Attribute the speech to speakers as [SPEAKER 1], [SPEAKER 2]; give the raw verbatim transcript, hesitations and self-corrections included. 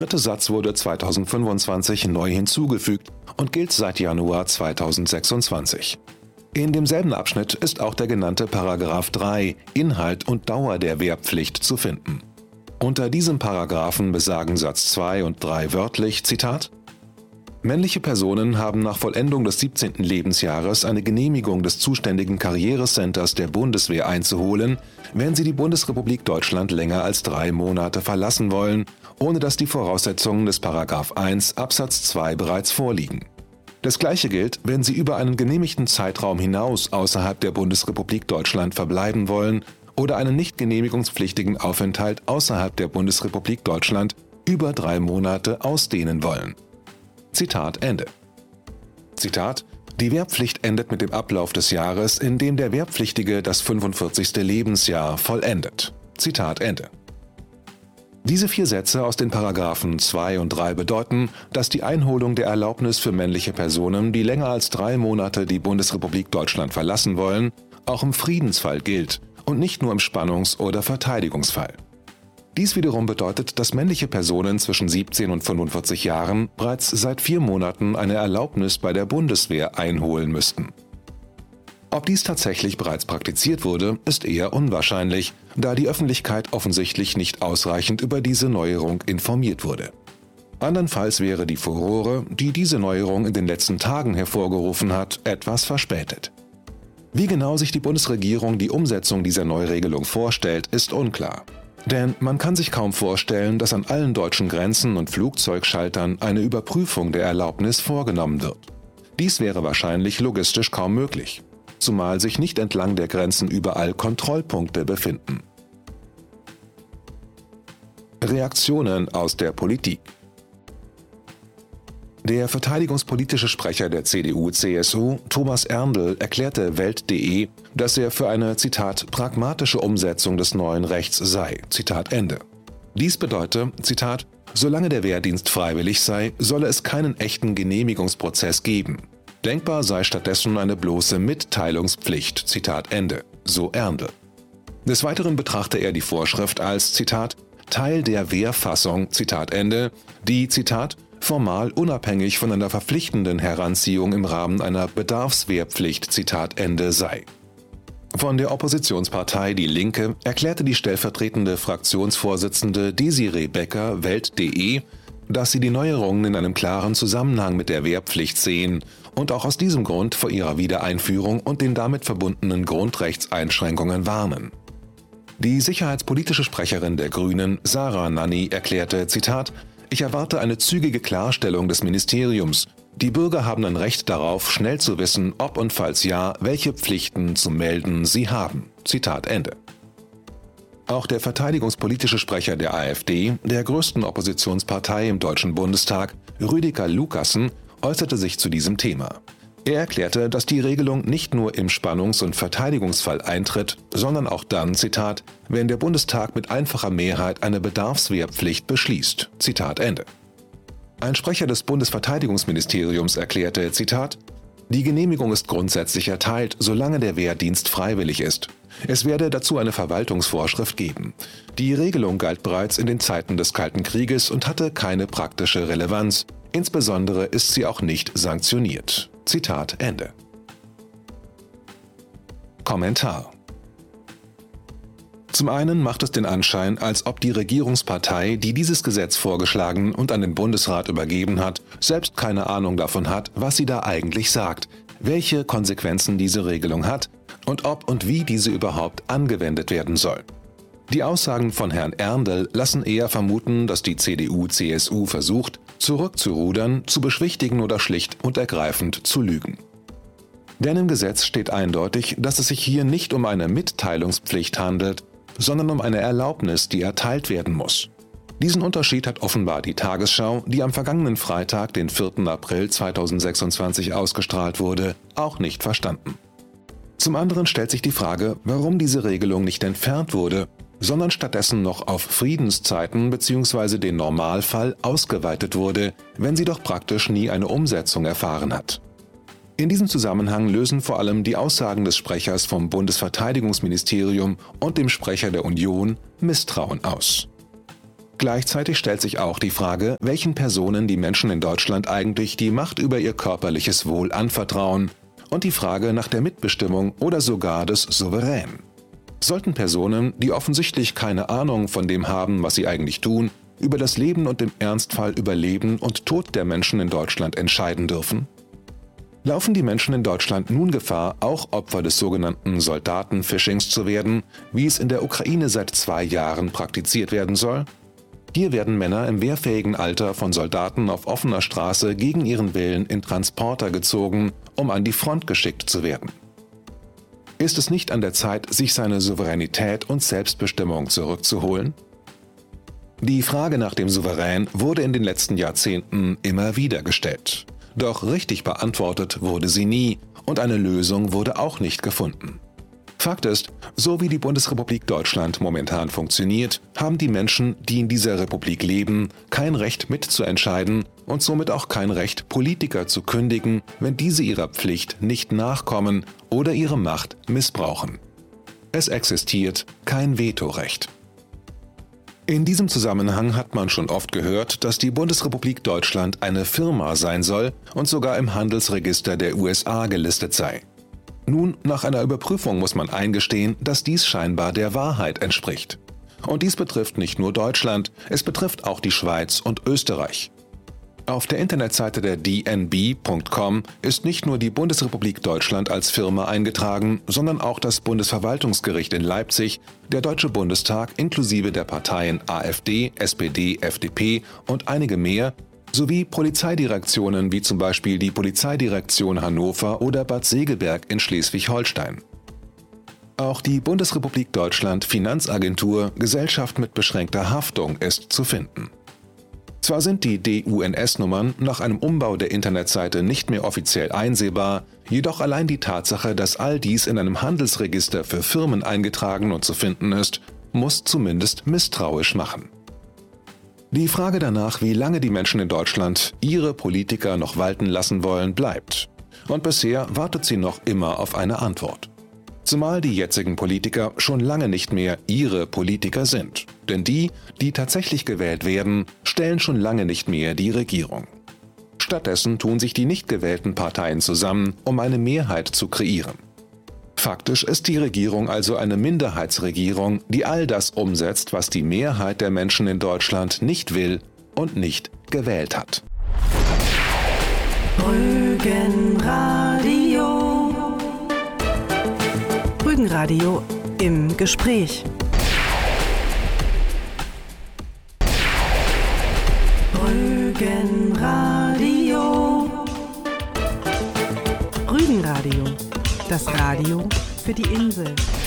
[SPEAKER 1] Der dritte Satz wurde zweitausendfünfundzwanzig neu hinzugefügt und gilt seit Januar zweitausendsechsundzwanzig. In demselben Abschnitt ist auch der genannte Paragraph drei Inhalt und Dauer der Wehrpflicht zu finden. Unter diesem Paragraphen besagen Satz zwei und drei wörtlich, Zitat: Männliche Personen haben nach Vollendung des siebzehnten Lebensjahres eine Genehmigung des zuständigen Karrierecenters der Bundeswehr einzuholen, wenn sie die Bundesrepublik Deutschland länger als drei Monate verlassen wollen, ohne dass die Voraussetzungen des Paragraph eins Absatz zwei bereits vorliegen. Das Gleiche gilt, wenn Sie über einen genehmigten Zeitraum hinaus außerhalb der Bundesrepublik Deutschland verbleiben wollen oder einen nicht genehmigungspflichtigen Aufenthalt außerhalb der Bundesrepublik Deutschland über drei Monate ausdehnen wollen. Zitat Ende. Zitat: Die Wehrpflicht endet mit dem Ablauf des Jahres, in dem der Wehrpflichtige das fünfundvierzigste Lebensjahr vollendet. Zitat Ende. Diese vier Sätze aus den Paragraphen zwei und drei bedeuten, dass die Einholung der Erlaubnis für männliche Personen, die länger als drei Monate die Bundesrepublik Deutschland verlassen wollen, auch im Friedensfall gilt und nicht nur im Spannungs- oder Verteidigungsfall. Dies wiederum bedeutet, dass männliche Personen zwischen siebzehn und fünfundvierzig Jahren bereits seit vier Monaten eine Erlaubnis bei der Bundeswehr einholen müssten. Ob dies tatsächlich bereits praktiziert wurde, ist eher unwahrscheinlich, da die Öffentlichkeit offensichtlich nicht ausreichend über diese Neuerung informiert wurde. Andernfalls wäre die Furore, die diese Neuerung in den letzten Tagen hervorgerufen hat, etwas verspätet. Wie genau sich die Bundesregierung die Umsetzung dieser Neuregelung vorstellt, ist unklar. Denn man kann sich kaum vorstellen, dass an allen deutschen Grenzen und Flugzeugschaltern eine Überprüfung der Erlaubnis vorgenommen wird. Dies wäre wahrscheinlich logistisch kaum möglich, zumal sich nicht entlang der Grenzen überall Kontrollpunkte befinden. Reaktionen aus der Politik. Der verteidigungspolitische Sprecher der C D U C S U, Thomas Erndl, erklärte Welt punkt de, dass er für eine, Zitat, pragmatische Umsetzung des neuen Rechts sei. Zitat Ende. Dies bedeute, Zitat, solange der Wehrdienst freiwillig sei, solle es keinen echten Genehmigungsprozess geben. Denkbar sei stattdessen eine bloße Mitteilungspflicht. Zitat Ende. So Erndl. Des Weiteren betrachte er die Vorschrift als, Zitat, Teil der Wehrfassung, Zitat Ende, die, Zitat, formal unabhängig von einer verpflichtenden Heranziehung im Rahmen einer Bedarfswehrpflicht, Zitat Ende, sei. Von der Oppositionspartei Die Linke erklärte die stellvertretende Fraktionsvorsitzende Desiree Becker Welt punkt de, dass sie die Neuerungen in einem klaren Zusammenhang mit der Wehrpflicht sehen und auch aus diesem Grund vor ihrer Wiedereinführung und den damit verbundenen Grundrechtseinschränkungen warnen. Die sicherheitspolitische Sprecherin der Grünen, Sarah Nanni, erklärte, Zitat, Ich erwarte eine zügige Klarstellung des Ministeriums. Die Bürger haben ein Recht darauf, schnell zu wissen, ob und falls ja, welche Pflichten zu melden sie haben. Zitat Ende. Auch der verteidigungspolitische Sprecher der AfD, der größten Oppositionspartei im Deutschen Bundestag, Rüdiger Lukassen, äußerte sich zu diesem Thema. Er erklärte, dass die Regelung nicht nur im Spannungs- und Verteidigungsfall eintritt, sondern auch dann, Zitat, wenn der Bundestag mit einfacher Mehrheit eine Bedarfswehrpflicht beschließt. Zitat Ende. Ein Sprecher des Bundesverteidigungsministeriums erklärte, Zitat, Die Genehmigung ist grundsätzlich erteilt, solange der Wehrdienst freiwillig ist. Es werde dazu eine Verwaltungsvorschrift geben. Die Regelung galt bereits in den Zeiten des Kalten Krieges und hatte keine praktische Relevanz. Insbesondere ist sie auch nicht sanktioniert. Zitat Ende. Kommentar. Zum einen macht es den Anschein, als ob die Regierungspartei, die dieses Gesetz vorgeschlagen und an den Bundesrat übergeben hat, selbst keine Ahnung davon hat, was sie da eigentlich sagt, welche Konsequenzen diese Regelung hat und ob und wie diese überhaupt angewendet werden soll. Die Aussagen von Herrn Erndl lassen eher vermuten, dass die C D U C S U versucht, zurückzurudern, zu beschwichtigen oder schlicht und ergreifend zu lügen. Denn im Gesetz steht eindeutig, dass es sich hier nicht um eine Mitteilungspflicht handelt, sondern um eine Erlaubnis, die erteilt werden muss. Diesen Unterschied hat offenbar die Tagesschau, die am vergangenen Freitag, den vierten April zweitausendsechsundzwanzig ausgestrahlt wurde, auch nicht verstanden. Zum anderen stellt sich die Frage, warum diese Regelung nicht entfernt wurde, sondern stattdessen noch auf Friedenszeiten bzw. den Normalfall ausgeweitet wurde, wenn sie doch praktisch nie eine Umsetzung erfahren hat. In diesem Zusammenhang lösen vor allem die Aussagen des Sprechers vom Bundesverteidigungsministerium und dem Sprecher der Union Misstrauen aus. Gleichzeitig stellt sich auch die Frage, welchen Personen die Menschen in Deutschland eigentlich die Macht über ihr körperliches Wohl anvertrauen und die Frage nach der Mitbestimmung oder sogar des Souverän. Sollten Personen, die offensichtlich keine Ahnung von dem haben, was sie eigentlich tun, über das Leben und im Ernstfall über Leben und Tod der Menschen in Deutschland entscheiden dürfen? Laufen die Menschen in Deutschland nun Gefahr, auch Opfer des sogenannten Soldatenfischings zu werden, wie es in der Ukraine seit zwei Jahren praktiziert werden soll? Hier werden Männer im wehrfähigen Alter von Soldaten auf offener Straße gegen ihren Willen in Transporter gezogen, um an die Front geschickt zu werden. Ist es nicht an der Zeit, sich seine Souveränität und Selbstbestimmung zurückzuholen? Die Frage nach dem Souverän wurde in den letzten Jahrzehnten immer wieder gestellt. Doch richtig beantwortet wurde sie nie und eine Lösung wurde auch nicht gefunden. Fakt ist, so wie die Bundesrepublik Deutschland momentan funktioniert, haben die Menschen, die in dieser Republik leben, kein Recht mitzuentscheiden und somit auch kein Recht, Politiker zu kündigen, wenn diese ihrer Pflicht nicht nachkommen oder ihre Macht missbrauchen. Es existiert kein Vetorecht. In diesem Zusammenhang hat man schon oft gehört, dass die Bundesrepublik Deutschland eine Firma sein soll und sogar im Handelsregister der U S A gelistet sei. Nun, nach einer Überprüfung muss man eingestehen, dass dies scheinbar der Wahrheit entspricht. Und dies betrifft nicht nur Deutschland, es betrifft auch die Schweiz und Österreich. Auf der Internetseite der D N B Punkt com ist nicht nur die Bundesrepublik Deutschland als Firma eingetragen, sondern auch das Bundesverwaltungsgericht in Leipzig, der Deutsche Bundestag inklusive der Parteien AfD, S P D, F D P und einige mehr, sowie Polizeidirektionen wie zum Beispiel die Polizeidirektion Hannover oder Bad Segeberg in Schleswig-Holstein. Auch die Bundesrepublik Deutschland Finanzagentur Gesellschaft mit beschränkter Haftung ist zu finden. Zwar sind die D U N S-Nummern nach einem Umbau der Internetseite nicht mehr offiziell einsehbar, jedoch allein die Tatsache, dass all dies in einem Handelsregister für Firmen eingetragen und zu finden ist, muss zumindest misstrauisch machen. Die Frage danach, wie lange die Menschen in Deutschland ihre Politiker noch walten lassen wollen, bleibt. Und bisher wartet sie noch immer auf eine Antwort. Zumal die jetzigen Politiker schon lange nicht mehr ihre Politiker sind. Denn die, die tatsächlich gewählt werden, stellen schon lange nicht mehr die Regierung. Stattdessen tun sich die nicht gewählten Parteien zusammen, um eine Mehrheit zu kreieren. Faktisch ist die Regierung also eine Minderheitsregierung, die all das umsetzt, was die Mehrheit der Menschen in Deutschland nicht will und nicht gewählt hat.
[SPEAKER 2] Rügenradio. Rügenradio im Gespräch. Rügenradio. Rügenradio. Das Radio für die Insel.